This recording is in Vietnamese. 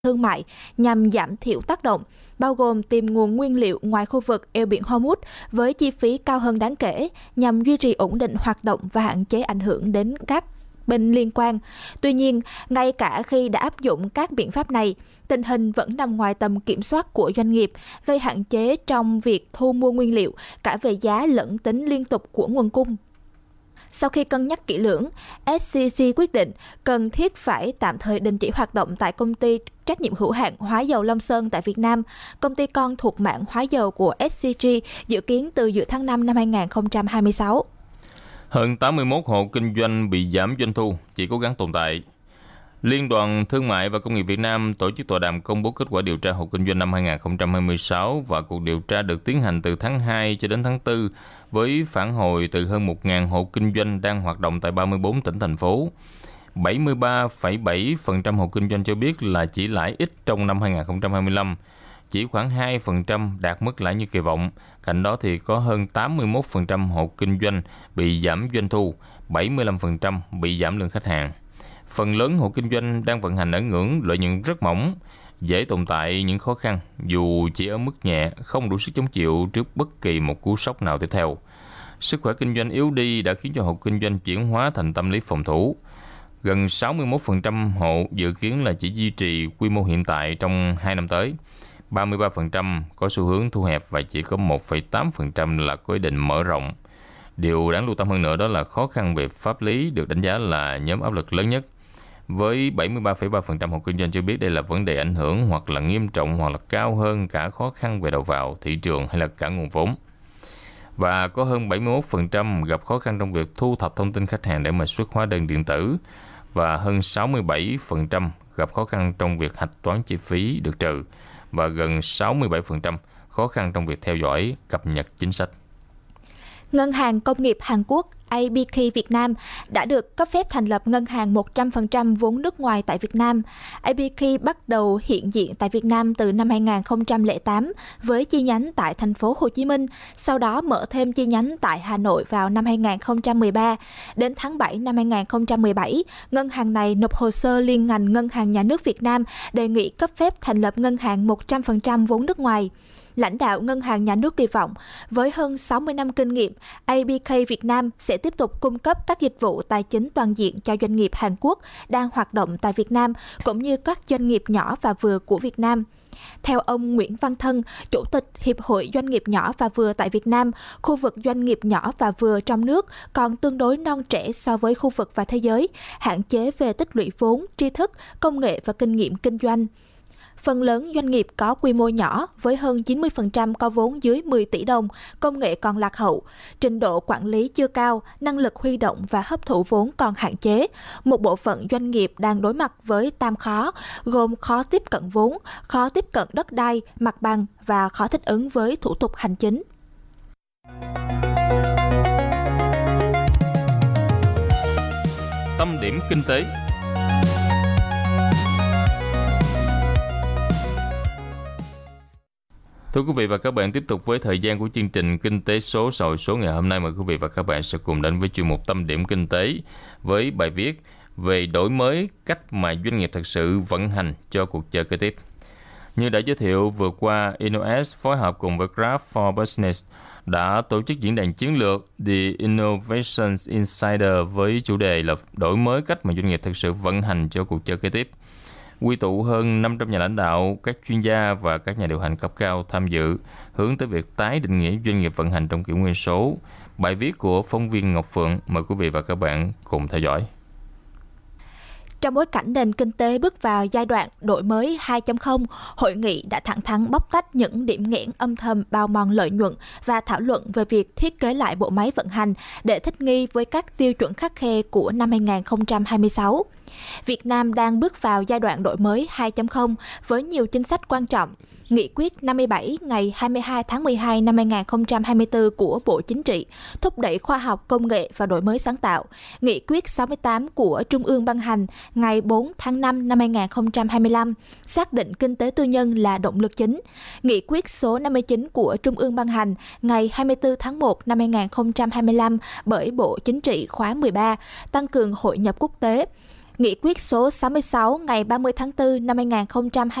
thương mại nhằm giảm thiểu tác động, bao gồm tìm nguồn nguyên liệu ngoài khu vực eo biển Hormuz với chi phí cao hơn đáng kể nhằm duy trì ổn định hoạt động và hạn chế ảnh hưởng đến các bên liên quan. Tuy nhiên, ngay cả khi đã áp dụng các biện pháp này, tình hình vẫn nằm ngoài tầm kiểm soát của doanh nghiệp, gây hạn chế trong việc thu mua nguyên liệu, cả về giá lẫn tính liên tục của nguồn cung. Sau khi cân nhắc kỹ lưỡng, SCC quyết định cần thiết phải tạm thời đình chỉ hoạt động tại công ty trách nhiệm hữu hạn hóa dầu Long Sơn tại Việt Nam, công ty con thuộc mảng hóa dầu của SCG, dự kiến từ giữa tháng 5 năm 2026. Hơn 81 hộ kinh doanh bị giảm doanh thu, chỉ cố gắng tồn tại. Liên đoàn Thương mại và Công nghiệp Việt Nam tổ chức tọa đàm công bố kết quả điều tra hộ kinh doanh năm 2026 và cuộc điều tra được tiến hành từ tháng 2 cho đến tháng 4 với phản hồi từ hơn 1.000 hộ kinh doanh đang hoạt động tại 34 tỉnh, thành phố. 73,7% hộ kinh doanh cho biết là chỉ lãi ít trong năm 2025, chỉ khoảng 2% đạt mức lãi như kỳ vọng. Cạnh đó thì có hơn 81% hộ kinh doanh bị giảm doanh thu, 75% bị giảm lượng khách hàng. Phần lớn hộ kinh doanh đang vận hành ở ngưỡng lợi nhuận rất mỏng, dễ tồn tại những khó khăn dù chỉ ở mức nhẹ, không đủ sức chống chịu trước bất kỳ một cú sốc nào tiếp theo. Sức khỏe kinh doanh yếu đi đã khiến cho hộ kinh doanh chuyển hóa thành tâm lý phòng thủ. Gần 61% hộ dự kiến là chỉ duy trì quy mô hiện tại trong 2 năm tới. 33% có xu hướng thu hẹp và chỉ có 1,8% là có ý định mở rộng. Điều đáng lưu tâm hơn nữa đó là khó khăn về pháp lý được đánh giá là nhóm áp lực lớn nhất. Với 73,3% hộ kinh doanh cho biết đây là vấn đề ảnh hưởng hoặc là nghiêm trọng hoặc là cao hơn cả khó khăn về đầu vào, thị trường hay là cả nguồn vốn. Và có hơn 71% gặp khó khăn trong việc thu thập thông tin khách hàng để mà xuất hóa đơn điện tử. Và hơn 67% gặp khó khăn trong việc hạch toán chi phí được trừ. Và gần 67% khó khăn trong việc theo dõi, cập nhật chính sách. Ngân hàng Công nghiệp Hàn Quốc ABK Việt Nam đã được cấp phép thành lập ngân hàng 100% vốn nước ngoài tại Việt Nam. ABK bắt đầu hiện diện tại Việt Nam từ năm 2008 với chi nhánh tại thành phố Hồ Chí Minh, sau đó mở thêm chi nhánh tại Hà Nội vào năm 2013. Đến tháng 7 năm 2017, ngân hàng này nộp hồ sơ liên ngành Ngân hàng Nhà nước Việt Nam đề nghị cấp phép thành lập ngân hàng 100% vốn nước ngoài. Lãnh đạo Ngân hàng Nhà nước kỳ vọng, với hơn 60 năm kinh nghiệm, ABK Việt Nam sẽ tiếp tục cung cấp các dịch vụ tài chính toàn diện cho doanh nghiệp Hàn Quốc đang hoạt động tại Việt Nam, cũng như các doanh nghiệp nhỏ và vừa của Việt Nam. Theo ông Nguyễn Văn Thân, Chủ tịch Hiệp hội Doanh nghiệp nhỏ và vừa tại Việt Nam, khu vực doanh nghiệp nhỏ và vừa trong nước còn tương đối non trẻ so với khu vực và thế giới, hạn chế về tích lũy vốn, tri thức, công nghệ và kinh nghiệm kinh doanh. Phần lớn doanh nghiệp có quy mô nhỏ với hơn 90% có vốn dưới 10 tỷ đồng, công nghệ còn lạc hậu, trình độ quản lý chưa cao, năng lực huy động và hấp thụ vốn còn hạn chế. Một bộ phận doanh nghiệp đang đối mặt với tam khó, gồm khó tiếp cận vốn, khó tiếp cận đất đai, mặt bằng và khó thích ứng với thủ tục hành chính. Tâm điểm kinh tế. Thưa quý vị và các bạn, tiếp tục với thời gian của chương trình Kinh tế số xã hội số ngày hôm nay, mời quý vị và các bạn sẽ cùng đến với chuyên mục Tâm điểm kinh tế với bài viết về đổi mới cách mà doanh nghiệp thực sự vận hành cho cuộc chơi kế tiếp. Như đã giới thiệu vừa qua, InnoS phối hợp cùng với Grab for Business đã tổ chức diễn đàn chiến lược The Innovation Insider với chủ đề là đổi mới cách mà doanh nghiệp thực sự vận hành cho cuộc chơi kế tiếp. Quy tụ hơn 500 nhà lãnh đạo, các chuyên gia và các nhà điều hành cấp cao tham dự, hướng tới việc tái định nghĩa doanh nghiệp vận hành trong kỷ nguyên số. Bài viết của phóng viên Ngọc Phượng, mời quý vị và các bạn cùng theo dõi. Trong bối cảnh nền kinh tế bước vào giai đoạn đổi mới 2.0, hội nghị đã thẳng thắn bóc tách những điểm nghẽn âm thầm bào mòn lợi nhuận và thảo luận về việc thiết kế lại bộ máy vận hành để thích nghi với các tiêu chuẩn khắt khe của năm 2026. Việt Nam đang bước vào giai đoạn đổi mới 2.0 với nhiều chính sách quan trọng. Nghị quyết 57 ngày 22 tháng 12 năm 2024 của Bộ Chính trị thúc đẩy khoa học công nghệ và đổi mới sáng tạo. Nghị quyết 68 của Trung ương ban hành ngày 4 tháng 5 năm 2025 xác định kinh tế tư nhân là động lực chính. Nghị quyết số 59 của Trung ương ban hành ngày 24 tháng 1 năm 2025 bởi Bộ Chính trị khóa 13 tăng cường hội nhập quốc tế. Nghị quyết số 66 ngày 30 tháng 4 năm 2020